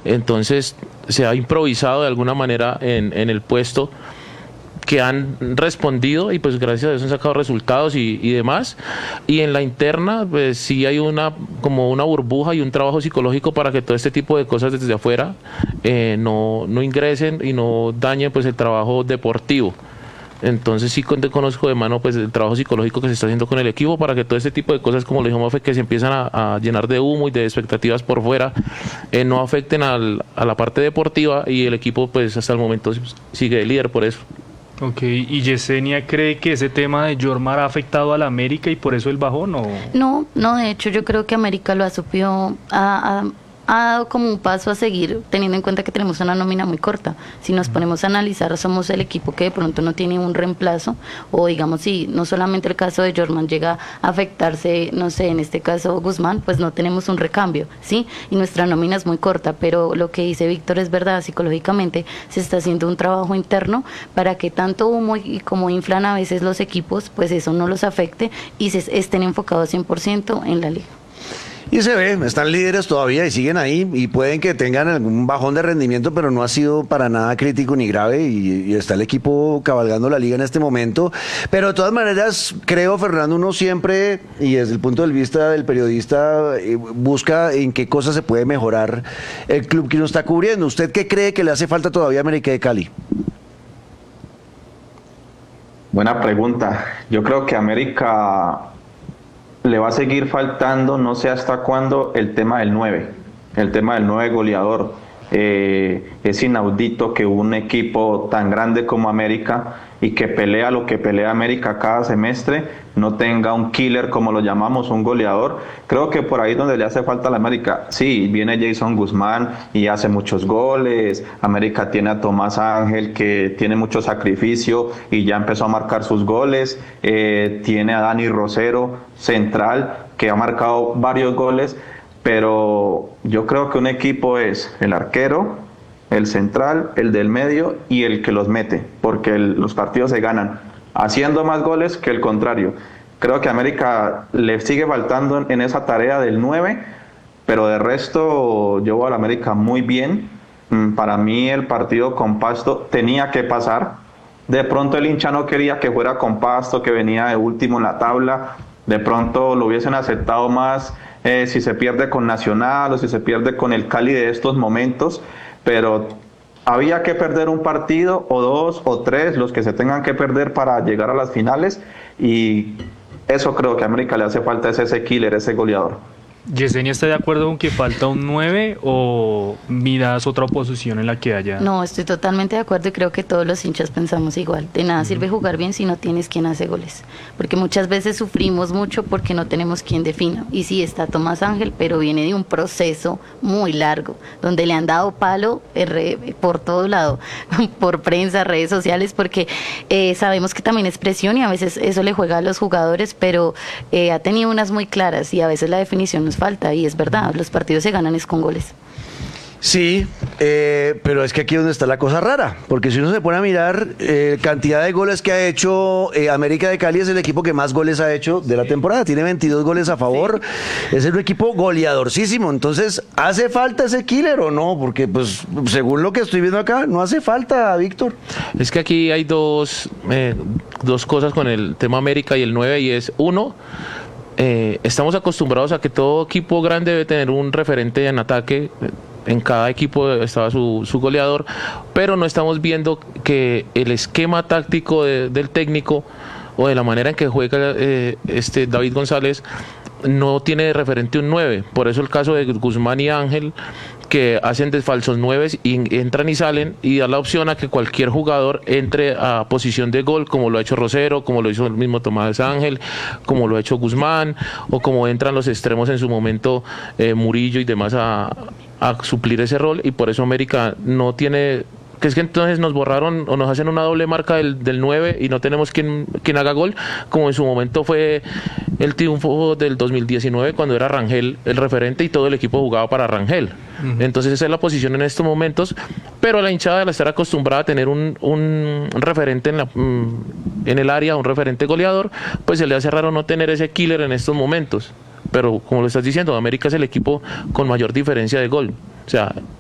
Entonces se ha improvisado de alguna manera en el puesto, que han respondido y pues gracias a eso han sacado resultados y demás. Y en la interna pues sí hay como una burbuja y un trabajo psicológico para que todo este tipo de cosas desde afuera no ingresen y no dañen pues el trabajo deportivo. Entonces sí conozco de mano pues el trabajo psicológico que se está haciendo con el equipo para que todo este tipo de cosas, como le dijo Mafe, que se empiezan a llenar de humo y de expectativas por fuera, no afecten a la parte deportiva, y el equipo pues hasta el momento sigue de líder por eso. Ok, ¿y Yesenia cree que ese tema de Jormar ha afectado a la América y por eso el bajón o...? No, no, de hecho yo creo que América lo ha supido, ha dado como un paso a seguir, teniendo en cuenta que tenemos una nómina muy corta. Si nos ponemos a analizar, somos el equipo que de pronto no tiene un reemplazo, o digamos, si no solamente el caso de Jorman llega a afectarse, no sé, en este caso Guzmán, pues no tenemos un recambio, ¿sí? Y nuestra nómina es muy corta, pero lo que dice Víctor es verdad, psicológicamente se está haciendo un trabajo interno para que tanto humo y como inflan a veces los equipos, pues eso no los afecte y se estén enfocados 100% en la liga. Y se ve, están líderes todavía y siguen ahí, y pueden que tengan algún bajón de rendimiento, pero no ha sido para nada crítico ni grave, y está el equipo cabalgando la liga en este momento. Pero de todas maneras, creo, Fernando, uno siempre, y desde el punto de vista del periodista, busca en qué cosas se puede mejorar el club que uno está cubriendo. ¿Usted qué cree que le hace falta todavía a América de Cali? Buena pregunta. Yo creo que América le va a seguir faltando, no sé hasta cuándo, el tema del 9 goleador. Es inaudito que un equipo tan grande como América, y que pelea lo que pelea América cada semestre, no tenga un killer, como lo llamamos, un goleador. Creo que por ahí es donde le hace falta a la América. Sí, viene Jason Guzmán y hace muchos goles. América tiene a Tomás Ángel, que tiene mucho sacrificio y ya empezó a marcar sus goles. Tiene a Dani Rosero, central, que ha marcado varios goles. Pero yo creo que un equipo es el arquero, el central, el del medio y el que los mete, porque los partidos se ganan haciendo más goles que el contrario. Creo que a América le sigue faltando en esa tarea del 9, pero de resto yo veo a la América muy bien. Para mí el partido con Pasto tenía que pasar. De pronto el hincha no quería que fuera con Pasto, que venía de último en la tabla. De pronto lo hubiesen aceptado más si se pierde con Nacional o si se pierde con el Cali de estos momentos, pero había que perder un partido o dos o tres, los que se tengan que perder para llegar a las finales, y eso creo que a América le hace falta, ese killer, ese goleador. ¿Yesenia está de acuerdo con que falta un 9 o miras otra oposición en la que haya? No, estoy totalmente de acuerdo y creo que todos los hinchas pensamos igual. De nada sirve jugar bien si no tienes quien hace goles, porque muchas veces sufrimos mucho porque no tenemos quien defina. Y sí, está Tomás Ángel, pero viene de un proceso muy largo, donde le han dado palo por todo lado, por prensa, redes sociales, porque sabemos que también es presión y a veces eso le juega a los jugadores, pero ha tenido unas muy claras y a veces la definición nos falta, y es verdad, los partidos se ganan es con goles. Sí, pero es que aquí es donde está la cosa rara, porque si uno se pone a mirar cantidad de goles que ha hecho América de Cali, es el equipo que más goles ha hecho de la temporada, tiene 22 goles a favor, es un equipo goleadorcísimo. Entonces, ¿hace falta ese killer o no? Porque pues según lo que estoy viendo acá, no hace falta, Víctor. Es que aquí hay dos cosas con el tema América y el 9, y es uno, estamos acostumbrados a que todo equipo grande debe tener un referente en ataque. En cada equipo estaba su goleador, pero no estamos viendo que el esquema táctico del técnico o de la manera en que juega David González no tiene de referente un 9. Por eso el caso de Guzmán y Ángel, que hacen de falsos 9 y entran y salen, y da la opción a que cualquier jugador entre a posición de gol, como lo ha hecho Rosero, como lo hizo el mismo Tomás Ángel, como lo ha hecho Guzmán, o como entran los extremos en su momento, Murillo y demás, a suplir ese rol. Y por eso América no tiene, que es que entonces nos borraron o nos hacen una doble marca del 9 y no tenemos quien haga gol, como en su momento fue el triunfo del 2019, cuando era Rangel el referente y todo el equipo jugaba para Rangel. Entonces esa es la posición en estos momentos, pero la hinchada, al estar acostumbrada a tener un referente en el área, un referente goleador, pues se le hace raro no tener ese killer en estos momentos. Pero como lo estás diciendo, América es el equipo con mayor diferencia de gol. O sea,